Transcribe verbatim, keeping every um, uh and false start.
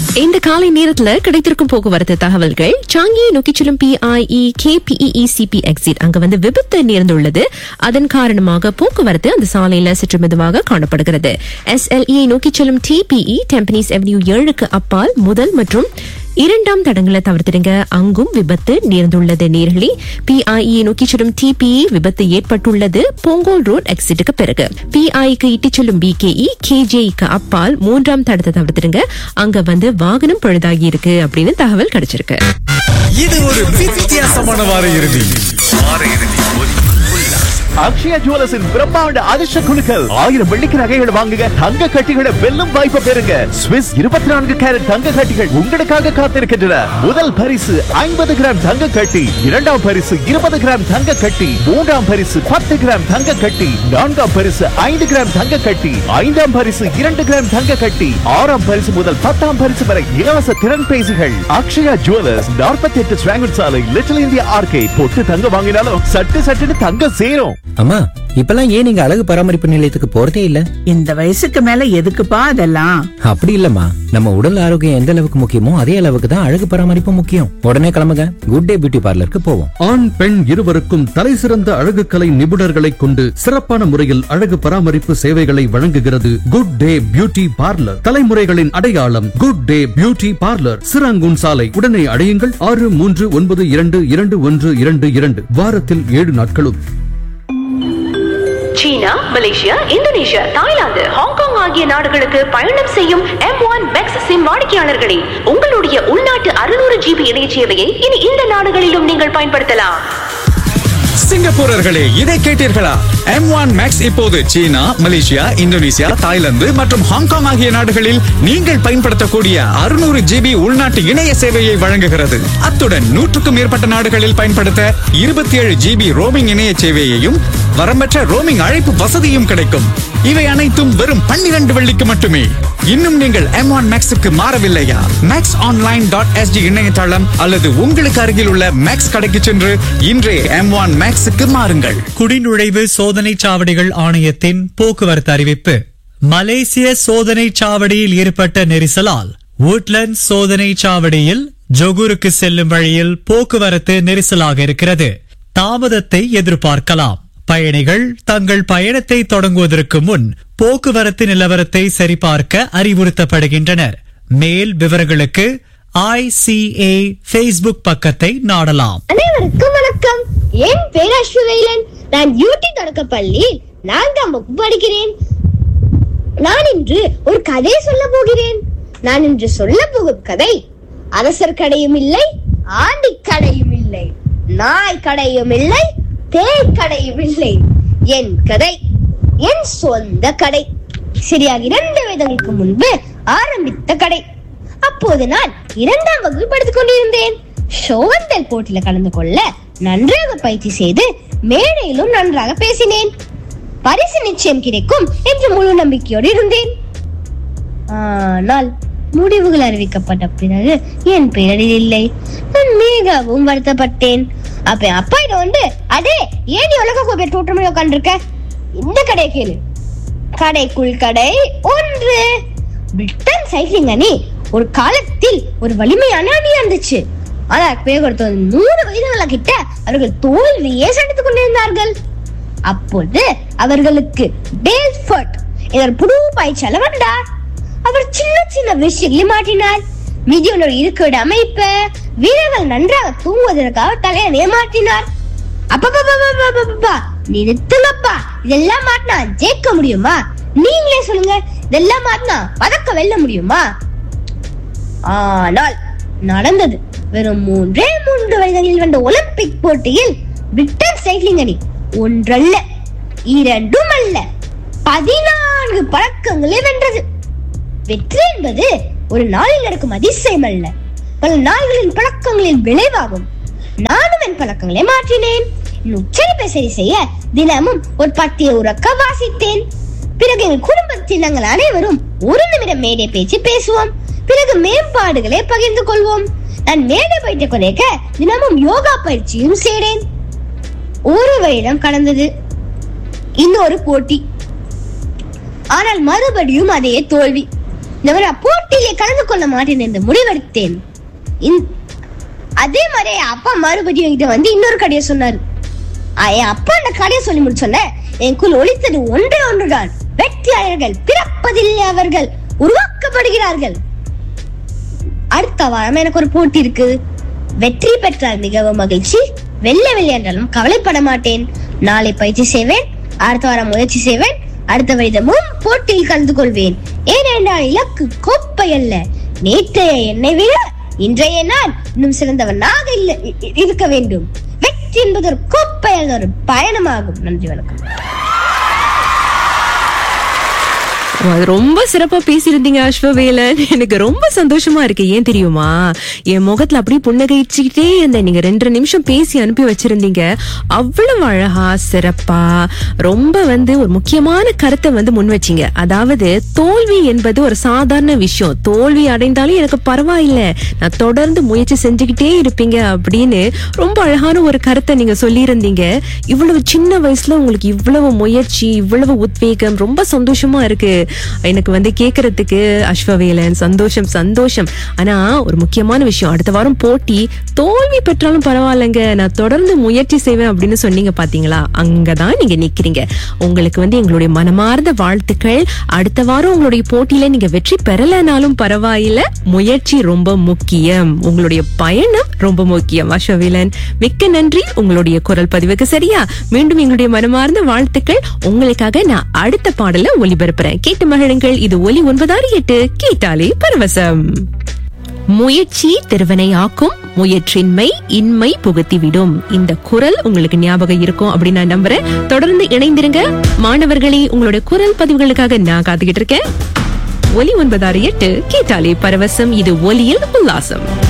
இந்த காலை நேரத்துல கிடைத்திருக்கும் போக்குவரத்து தகவல்கள். சாங்கியை நோக்கி செல்லும் பிஐஇ கேபிஇ சிபி எக்ஸிட் அங்க வந்து விபத்து நேர்ந்துள்ளது. அதன் காரணமாக போக்குவரத்து அந்த சாலையில சற்று மெதுவாக காணப்படுகிறது. எஸ்எல்இ நோக்கி செல்லும் டிபிஇ டெம்பனிஸ் அவென்யூ ஏழுக்கு அப்பால் முதல் மற்றும் இரண்டாம் தடங்களை தவிர்த்திடுங்க, அங்கும் விபத்து நேர்ந்துள்ளது. நேர்களி பிஐஇ நோக்கி செல்லும் டிபிஇ விபத்து ஏற்பட்டுள்ளது போங்கோல் ரோட் எக்ஸிட்டுக்கு பிறகு. பிஐக்கு இட்டு செல்லும் பிகேஇ கேஜேக்கு அப்பால் மூன்றாம் தடத்தை தவிர்த்திடுங்க, அங்க வந்து வாகனம் பழுதாகி இருக்கு அப்படின்னு தகவல் கிடைச்சிருக்கு. இது ஒரு வித்தியாசமான வார இறுதி. அக்ஷயா ஜுவல்லர்ஸின் பிரம்மாண்ட அதிர்ஷ்ட குலுக்கல். ஆயிரம் வெள்ளிக்கு நகைகள் வாங்குங்க, தங்க கட்டிகளை வெல்லும் வாய்ப்பு பெறுங்க. ஸ்விஸ் இருபத்தி நான்கு கேரட் தங்க கட்டிகள் உங்களுக்காக காத்திருக்கின்றன. முதல் பரிசு ஐம்பது கிராம் தங்க கட்டி, இரண்டாம் பரிசு இருபது கிராம் தங்க கட்டி, மூன்றாம் பரிசு பத்து கிராம் தங்க கட்டி, நான்காம் பரிசு ஐந்து கிராம் தங்க கட்டி, ஐந்தாம் பரிசு இரண்டு கிராம் தங்க கட்டி, ஆறாம் பரிசு முதல் பத்தாம் பரிசு வரை இலவச திறன் பேசிகள். அக்ஷயா ஜுவல்லர்ஸ் நாற்பத்தி எட்டு ஸ்வாங்கன் சாலை, லிட்டில் இந்தியா ஆர்கேட். பொட்டு தங்க வாங்கினாலும் சட்டு சட்டுன்னு தங்க சேரும். அம்மா, இப்பெல்லாம் ஏன் நீங்க அழகு பராமரிப்பு நிலையத்துக்கு போறதே இல்ல? இந்த வயசுக்கு மேல எதுக்குப்பா அதெல்லாம்? அப்படி இல்லம்மா, நம்ம உடல் ஆரோக்கியம் எந்த அளவுக்கு முக்கியமோ அதே அளவுக்கு தான் அழகு பராமரிப்பு முக்கியம். உடனே கிளம்புங்க, குட் டே பியூட்டி பார்லருக்கு போவோம். ஆண் பெண் இருவருக்கும் தலை சிறந்த அழகு கலை நிபுணர்களை கொண்டு சிறப்பான முறையில் அழகு பராமரிப்பு சேவைகளை வழங்குகிறது குட் டே பியூட்டி பார்லர். தலைமுறைகளின் அடையாளம் good day beauty parlour, Serangoon சாலை. உடனே அடையுங்கள் ஆறு மூன்று ஒன்பது இரண்டு இரண்டு ஒன்று இரண்டு இரண்டு. வாரத்தில் ஏழு நாட்களும். சீனா, மலேசியா, இந்தோனேஷியா, தாய்லாந்து, ஹாங்காங் ஆகிய நாடுகளுக்கு பயணம் செய்யும் எம் ஒன் மேக்ஸ் சிம் வாடிக்கையாளர்களே, உங்களுடைய உள்நாட்டு அறுநூறு ஜிபி இணைய சேவையை இனி இந்த நாடுகளிலும் நீங்கள் பயன்படுத்தலாம். சிங்கப்பூரர்களே, இதை கேட்டீர்களா? எம் ஒன் மேக்ஸ் இப்போது சீனா, மலேசியா, இந்தோனேசியா, தாய்லாந்து மற்றும் ஹாங்காங் ஆகிய நாடுகளில் நீங்கள் பயன்படுத்தக்கூடிய அறுநூறு ஜிபி உள்நாட்டு இணைய சேவையை வழங்குகிறது. அத்துடன் நூற்றுக்கும் மேற்பட்ட நாடுகளில் பயன்படுத்த இருபத்தி ஏழு ஜிபி ரோமிங் இணைய சேவையையும் வரம்பற்ற ரோமிங் அழைப்பு வசதியும் கிடைக்கும். இவை அனைத்தும் வெறும் பன்னிரண்டு வெள்ளிக்கு மட்டுமே. இன்னும் நீங்கள் M one மேக்ஸுக்கு மாறவில்லையா? Maths online dot ST இணையதளம் அல்லது உங்களுக்கு அருகில் உள்ள மேக்ஸ் கடைக்கு சென்று இன்றே எம் ஒன் மேக்ஸுக்கு மாறுங்கள். குடிநுழைவு சோதனை சாவடிகள் ஆணையத்தின் போக்குவரத்து அறிவிப்பு. மலேசிய சோதனை சாவடியில் ஏற்பட்ட நெரிசலால் வுட்லண்ட் சோதனை சாவடியில் ஜொகூருக்கு செல்லும் வழியில் போக்குவரத்து நெரிசலாக இருக்கிறது. தாமதத்தை எதிர்பார்க்கலாம். பயணிகள் தங்கள் பயணத்தை தொடங்குவதற்கு முன் போக்குவரத்து நிலவரத்தை சரிபார்க்க அறிவுறுத்தப்படுகின்றனர். மேல் விவரங்களுக்கு ஐசிஏ ஃபேஸ்புக் பக்கத்தை நாடலாம். அனைவருக்கும் வணக்கம். என் பேர் அஸ்வவேலன். நான் யூடி தொடக்கப்பள்ளியில் நான்காம் வகுப்பு படிக்கிறேன். நான் இன்று ஒரு கதை சொல்ல போகிறேன். நான் இன்று சொல்ல போகும் கதை அரசர் கடையும் இல்லை, ஆண்டி கடையும் இல்லை, நாய் கடையும் இல்லை, தேய் கடையும் இல்லை. என் கதை என் சொந்த கடை. சரியாக இரண்டு வருடங்களுக்கு முன்பு ஆரம்பித்த கடை. அப்போது நான் இரண்டாம் வகுப்பு படித்துக் கொண்டிருந்தேன். ஷோவந்தல் போட்டியில கலந்து கொள்ள நன்றாக பயிற்சி செய்து மேடையிலும் நன்றாக பேசினேன். பரிசு நிச்சயம் கிடைக்கும் என்று முழு நம்பிக்கையோடு இருந்தேன். ஆனால் முடிவுகள் அறிவிக்கப்பட்ட பிறகு என் பெயரில் இல்லை. நான் மிகவும் வருத்தப்பட்டேன். அப்ப அப்பா இத வந்து அடே ஏன் உலக கோப்பை தோற்றமே உட்காந்துருக்க, இந்த கடையை கேளு. கடைக்குள் கடை ஒன்று. பிரிட்டன் சைக்கிளிங் அணி ஒரு காலத்தில் ஒரு வலிமையான அணி இருந்துச்சு. ஆனால் பேர் கொடுத்த நூறு வயதுகள கிட்ட அவர்கள் தோல்வியே சந்தித்துக் கொண்டிருந்தார்கள். அப்போது அவர்களுக்கு டேல்ஃபோர்ட் இதன் புது பயிற்சியாளர் வந்தார். அவர் சின்ன சின்ன விஷயங்களை மாற்றினார். மீதியோட இருக்கையோட அமைப்ப, வீரர்கள் நன்றாக தூங்குவதற்காக தலையணையை மாற்றினார். அப்பா நிறுத்துங்கப்பா, இதெல்லாம் மாட்டினா ஜெயிக்க முடியுமா? நீங்களே சொல்லுங்க, இதெல்லாம் மாட்டினா பதக்க வெல்ல முடியுமா? ஆனால் நடந்தது. வெறும் மூன்றே மூன்று வயதில் வந்த ஒலிம்பிக் போட்டியில் பிரிட்டன் சைக்கிளிங் அணி ஒன்றல்ல இரண்டும் அல்ல பதினான்கு பதக்கங்களை வென்றது. வெற்றி என்பது ஒரு நாளில் நடக்கும் அதிசயம் அல்ல, பல நாள்களின் பழக்கங்களின் விளைவாகும். நானும் என் பழக்கங்களை மாற்றினேன். உச்சரிப்பை சரி செய்ய தினமும் ஒரு பத்தியை உறக்க வாசித்தேன். பிறகு எங்கள் குடும்பத்தில் நாங்கள் அனைவரும் ஒரு நிமிடம் மேடை பேச்சு பேசுவோம். பிறகு மேம்பாடுகளை பகிர்ந்து கொள்வோம். நான் மேடை பயிற்சி குறைக்க தினமும் யோகா பயிற்சியும் செய்தேன். ஒரு வருடம் கடந்தது. இன்னொரு போட்டி. ஆனால் மறுபடியும் அதே தோல்வி. இந்த மாதிரி நான் போட்டியிலே கலந்து கொள்ள மாட்டேன் என்று முடிவெடுத்தேன். அதே மாதிரி என் அப்பா மறுபடியும் என்கிட்ட வந்து இன்னொரு கடையை சொன்னாரு. என் அப்பா அந்த கடையை சொல்லி முடிச்சோன்ன எனக்குள் ஒழித்தது ஒன்றே ஒன்றுதான், வெற்றியாளர்கள் பிறப்பதில்லை, அவர்கள் உருவாக்கப்படுகிறார்கள். அடுத்த வாரம் எனக்கு ஒரு போட்டி இருக்கு. வெற்றி பெற்றால் மிகவும் மகிழ்ச்சி, வெல்லவில்லை என்றாலும் கவலைப்பட மாட்டேன். நாளை பயிற்சி செய்வேன், அடுத்த வாரம் முயற்சி செய்வேன், அடுத்த வருடமும் போட்டியில் கலந்து கொள்வேன். ஏனென்றால் இலக்கு கோப்பை அல்ல, நேற்றைய என்னை விட இன்றைய நான் இன்னும் சிறந்தவனாக இருக்க வேண்டும். வெற்றி என்பது ஒரு கோப்பை அல்ல, ஒரு பயணமாகும். நன்றி, வணக்கம். ரொம்ப சிறப்பா பேசியிருந்தீங்க அஸ்வவேலன். எனக்கு ரொம்ப சந்தோஷமா இருக்கு. ஏன் தெரியுமா, என் முகத்துல அப்படியே புன்னகைச்சுக்கிட்டே இருந்தேன். நீங்க ரெண்டு நிமிஷம் பேசி அனுப்பி வச்சிருந்தீங்க. அவ்வளவு அழகா சிறப்பா ரொம்ப வந்து ஒரு முக்கியமான கருத்தை வந்து முன் வச்சீங்க. அதாவது தோல்வி என்பது ஒரு சாதாரண விஷயம், தோல்வி அடைந்தாலும் எனக்கு பரவாயில்லை, நான் தொடர்ந்து முயற்சி செஞ்சுக்கிட்டே இருப்பீங்க அப்படின்னு ரொம்ப அழகான ஒரு கருத்தை நீங்க சொல்லியிருந்தீங்க. இவ்வளவு சின்ன வயசுல உங்களுக்கு இவ்வளவு முயற்சி, இவ்வளவு உத்வேகம், ரொம்ப சந்தோஷமா இருக்கு எனக்கு வந்து கேக்குறதுக்கு அஸ்வவேலன். சந்தோஷம் சந்தோஷம். ஆனா ஒரு முக்கியமான விஷயம், அடுத்த வாரம் போட்டி, தோல்வி பெற்றாலும் பரவாயில்லைங்க, நான் தொடர்ந்து முயற்சி செய்வேன் அப்படின்னு சொன்னீங்க பாத்தீங்களா, அங்கதான் நீங்க நிக்கிறீங்க. உங்களுக்கு வந்து எங்களுடைய மனமார்ந்த வாழ்த்துக்கள். அடுத்த வாரம் உங்களுடைய போட்டியில நீங்க வெற்றி பெறலனாலும் பரவாயில்ல, முயற்சி ரொம்ப முக்கியம், உங்களுடைய பயணம் ரொம்ப முக்கியம். அஸ்வவேலன், மிக்க நன்றி உங்களுடைய குரல் பதிவுக்கு. சரியா, மீண்டும் எங்களுடைய மனமார்ந்த வாழ்த்துக்கள். உங்களுக்காக நான் அடுத்த பாடல ஒளிபரப்புறேன், கேட்டு மகிழுங்கள். இது ஒலி ஒன்பதாறு எட்டு, கேட்டாலே பரவசம். முயற்சி திருவனை ஆக்கும், முயற்சின்மை இன்மை புகுத்திவிடும். இந்த குரல் உங்களுக்கு ஞாபகம் இருக்கும் அப்படின்னு நான் நம்புறேன். தொடர்ந்து இணைந்திருங்க மாணவர்களே. உங்களுடைய குரல் பதிவுகளுக்காக நான் காத்துக்கிட்டு இருக்கேன். ஒலி ஒன்பதாறு எட்டு, கேட்டாலே பரவசம். இது ஒலியில் உல்லாசம்.